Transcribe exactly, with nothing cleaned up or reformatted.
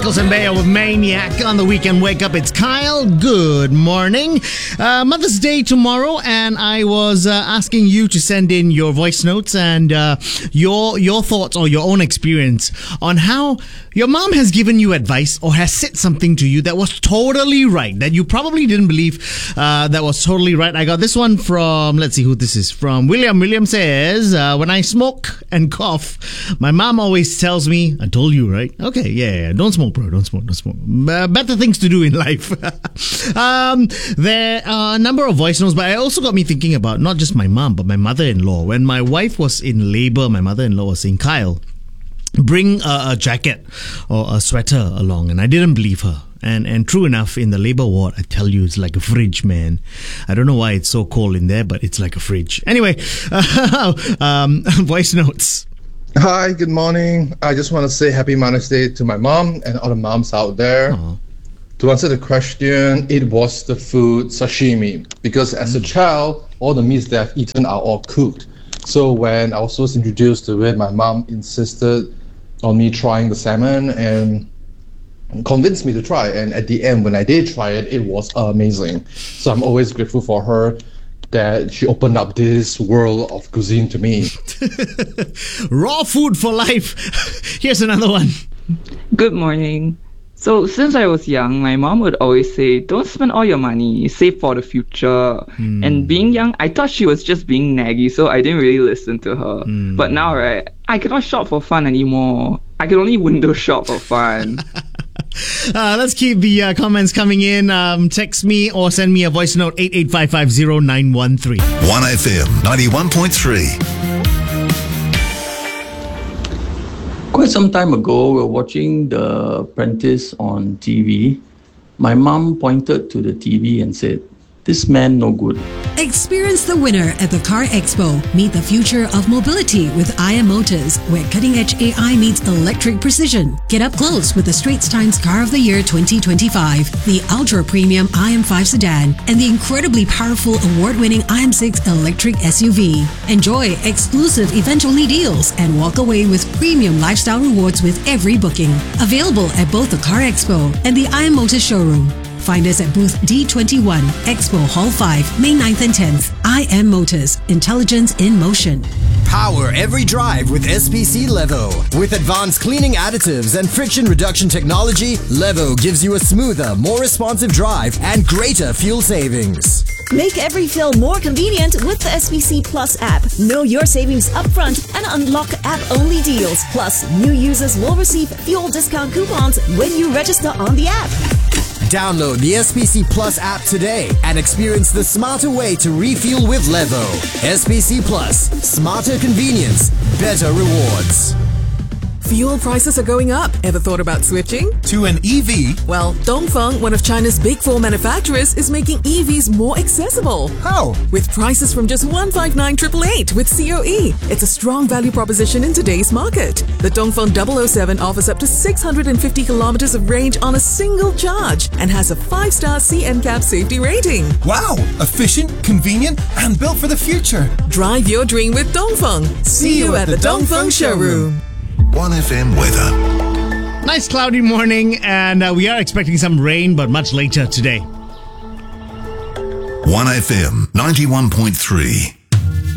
Nichols and Bayer with Maniac on the Weekend Wake Up. It's Kyle. Good morning. Uh, Mother's Day tomorrow, and I was uh, asking you to send in your voice notes and uh, your your thoughts or your own experience on how your mom has given you advice or has said something to you that was totally right, that you probably didn't believe uh, that was totally right. I got this one from, let's see who this is from. William. William says, uh, when I smoke and cough, my mom always tells me, I told you, right? Okay, yeah, yeah, don't smoke, bro. Don't smoke, don't smoke. Uh, better things to do in life. um, there are a number of voice notes, but it also got me thinking about not just my mom, but my mother-in-law. When my wife was in labor, my mother-in-law was saying, Kyle, bring a, a jacket or a sweater along. And I didn't believe her. And and true enough, in the labor ward, I tell you, it's like a fridge, man. I don't know why it's so cold in there, but it's like a fridge. Anyway, uh, um, voice notes. Hi, good morning. I just want to say Happy Mother's Day to my mom and all the moms out there. Aww. To answer the question, it was the food sashimi. Because as mm. a child, all the meats that I've eaten are all cooked. So when I was first introduced to it, my mom insisted on me trying the salmon and convinced me to try, and at the end when I did try it, it was amazing. So I'm always grateful for her that she opened up this world of cuisine to me. Raw food for life. Here's another one. Good morning. So since I was young, my mom would always say, don't spend all your money, save for the future. Mm. And being young, I thought she was just being naggy, so I didn't really listen to her. Mm. But now, right, I cannot shop for fun anymore. I can only window shop for fun. Uh, let's keep the uh, comments coming in. Um, text me or send me a voice note, eight eight five five zero nine one three. one F M ninety-one point three. Quite some time ago, we were watching The Apprentice on T V. My mom pointed to the T V and said, "This man no good." Experience the winner at the Car Expo. Meet the future of mobility with I M Motors, where cutting-edge A I meets electric precision. Get up close with the Straits Times Car of the Year twenty twenty-five, the ultra-premium I M five sedan, and the incredibly powerful award-winning I M six electric S U V. Enjoy exclusive event-only deals and walk away with premium lifestyle rewards with every booking. Available at both the Car Expo and the I M Motors showroom. Find us at booth D twenty-one, Expo Hall five, May ninth and tenth. I M Motors, intelligence in motion. Power every drive with S P C Levo. With advanced cleaning additives and friction reduction technology, Levo gives you a smoother, more responsive drive and greater fuel savings. Make every fill more convenient with the S P C Plus app. Know your savings upfront and unlock app-only deals. Plus, new users will receive fuel discount coupons when you register on the app. Download the S P C Plus app today and experience the smarter way to refuel with Levo. S P C Plus. Smarter convenience. Better rewards. Fuel prices are going up. Ever thought about switching? To an E V? Well, Dongfeng, one of China's big four manufacturers, is making E Vs more accessible. How? With prices from just one five nine eight eight eight with C O E. It's a strong value proposition in today's market. The Dongfeng double oh seven offers up to six hundred fifty kilometers of range on a single charge and has a five star C N C A P safety rating. Wow! Efficient, convenient, and built for the future. Drive your dream with Dongfeng. See you at the Dongfeng showroom. one F M weather. Nice cloudy morning, and uh, we are expecting some rain, but much later today. one F M ninety-one point three.